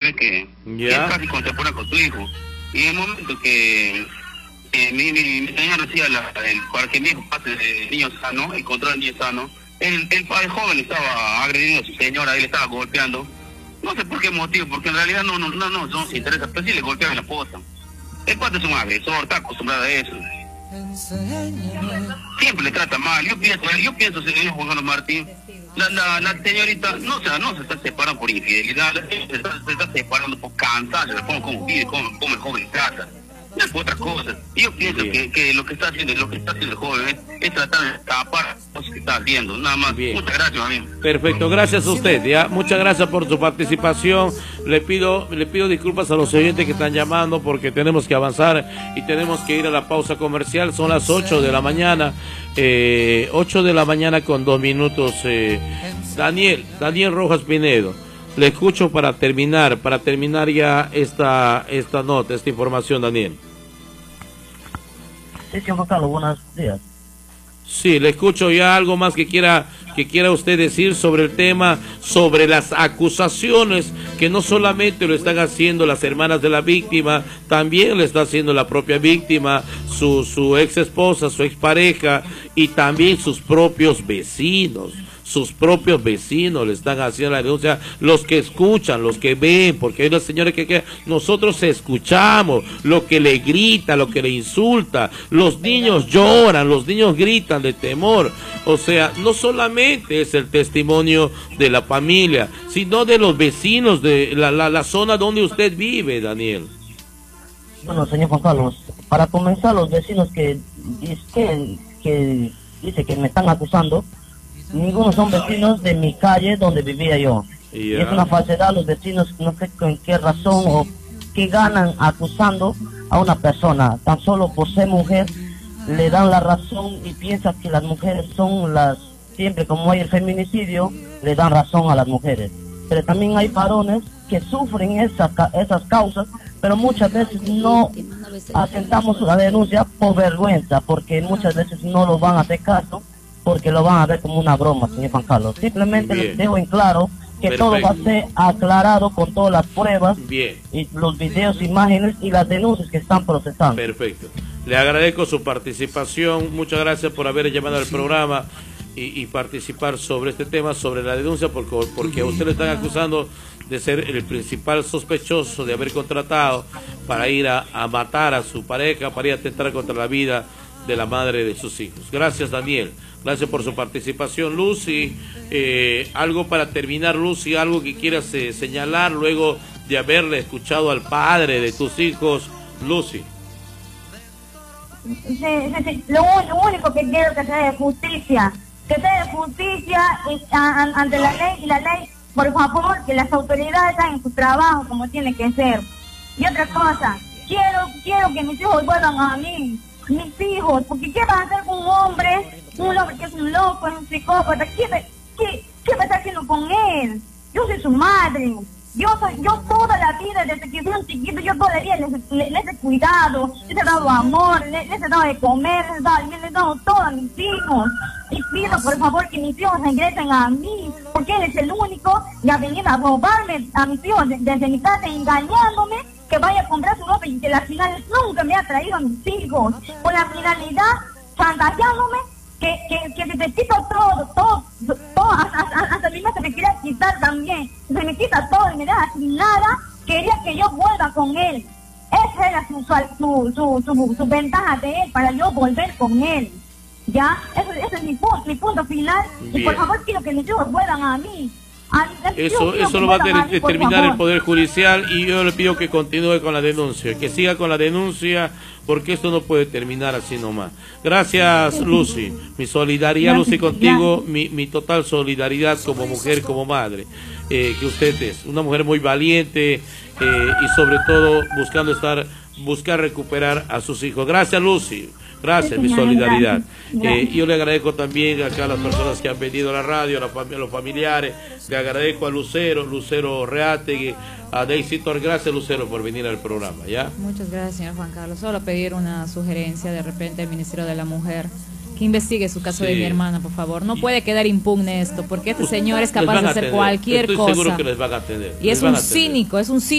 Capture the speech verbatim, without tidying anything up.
ve que, Ya. que es casi contemporáneo con su hijo. Y en el momento que eh, mi, mi, mi señora hacía la, el, para que mi hijo pase de niño sano, encontrar el niño sano, el, el padre joven estaba agrediendo a su señora, él estaba golpeando. No sé por qué motivo, porque en realidad no no no no, no se interesa, pero sí le golpeaban la esposa. El padre es un agresor, está acostumbrado a eso. Siempre le trata mal. Yo pienso, yo pienso, señor Juan Carlos Martín, la, la, la señorita no, o sea, no se está separando por infidelidad, se está, se está separando por cansancio, le pongo como vive, como, como el joven trata. No es por otra cosa. Y yo pienso que, que lo que está haciendo, lo que está haciendo el joven es, es tratar de tapar las cosas que está haciendo, nada más. Bien. Muchas gracias, amigo. Perfecto, gracias a usted, ya, muchas gracias por su participación. Le pido, le pido disculpas a los oyentes que están llamando porque tenemos que avanzar y tenemos que ir a la pausa comercial. Son las ocho de la mañana, eh, ocho de la mañana con dos minutos. Eh, Daniel, Daniel Rojas Pinedo, le escucho para terminar, para terminar ya esta, esta nota, esta información, Daniel. Sí, señor Juan Carlos, buenos días. Sí, le escucho ya. Algo más que quiera que quiera usted decir sobre el tema, sobre las acusaciones que no solamente lo están haciendo las hermanas de la víctima, también lo está haciendo la propia víctima, su, su ex esposa, su expareja y también sus propios vecinos. Sus propios vecinos le están haciendo la denuncia, los que escuchan, los que ven, porque hay una señora que, que nosotros escuchamos lo que le grita, lo que le insulta, los niños lloran, los niños gritan de temor. O sea, no solamente es el testimonio de la familia, sino de los vecinos de la, la, la zona donde usted vive, Daniel. Bueno, señor Juan Carlos, para comenzar, los vecinos que, que, que dice que me están acusando, ninguno son vecinos de mi calle donde vivía yo. Yeah. Y es una falsedad. Los vecinos no sé con qué razón o qué ganan acusando a una persona. Tan solo por ser mujer le dan la razón y piensan que las mujeres son las... Siempre como hay el feminicidio, le dan razón a las mujeres. Pero también hay varones que sufren esas, esas causas, pero muchas veces no asentamos la denuncia por vergüenza, porque muchas veces no lo van a hacer caso, porque lo van a ver como una broma, señor Juan Carlos. Simplemente les dejo en claro que Perfecto. Todo va a ser aclarado con todas las pruebas, Bien. Y los videos, imágenes y las denuncias que están procesando. Perfecto. Le agradezco su participación. Muchas gracias por haber llamado al programa y, y participar sobre este tema, sobre la denuncia, porque, porque a usted le están acusando de ser el principal sospechoso de haber contratado para ir a, a matar a su pareja, para ir a atentar contra la vida de la madre de sus hijos. Gracias, Daniel. Gracias por su participación. Lucy, eh, algo para terminar, Lucy, algo que quieras eh, señalar luego de haberle escuchado al padre de tus hijos, Lucy. Sí, sí, sí. Lo, lo único que quiero que se dé justicia, que se dé justicia y, a, a, ante la ley, y la ley, por favor, que las autoridades hagan su trabajo como tiene que ser. Y otra cosa, quiero, quiero que mis hijos vuelvan a mí. Mis hijos, porque ¿qué va a hacer con un hombre? Un hombre que es un loco, es un psicópata. ¿Qué, qué, qué me está haciendo con él? Yo soy su madre. Yo soy, yo toda la vida, desde que soy un chiquito, yo toda la vida les, les, les he cuidado, les he dado amor, les, les he dado de comer, les he dado, les he dado todo a mis hijos. Y pido por favor que mis hijos regresen a mí, porque él es el único que ha venido a robarme a mis hijos desde mi casa, engañándome que vaya a comprar su ropa y que la final nunca me ha traído a mis hijos, con la finalidad, chantajeándome, que, que, que se te quita todo, todo, todo, hasta, hasta mi se me quería quitar también, se me quita todo y me deja sin nada, quería que yo vuelva con él. Esa era su, su, su, su, su ventaja de él, para yo volver con él. ¿Ya? Ese, ese es mi punto, mi punto final. Bien. Y por favor quiero que mis hijos vuelvan a mí. Eso, eso lo va a determinar el Poder Judicial y yo le pido que continúe con la denuncia, que siga con la denuncia, porque esto no puede terminar así nomás. Gracias, Lucy. Mi solidaridad, Lucy, contigo, mi, mi total solidaridad como mujer, como madre, eh, que usted es una mujer muy valiente eh, y sobre todo buscando estar, buscar recuperar a sus hijos. Gracias, Lucy. Gracias, mi solidaridad. Eh, yo le agradezco también acá a las personas que han venido a la radio, a, la fam a los familiares. Le agradezco a Lucero, Lucero Reategui, a Daisy Torres. Gracias, Lucero, por venir al programa. ¿Ya? Muchas gracias, señor Juan Carlos. Solo pedir una sugerencia de repente al Ministerio de la Mujer, que investigue su caso sí. de mi hermana, por favor. No puede quedar impune esto, porque este señor es capaz de hacer cualquier Estoy cosa. Estoy seguro que les van a atender. Y es un cínico, es un cínico.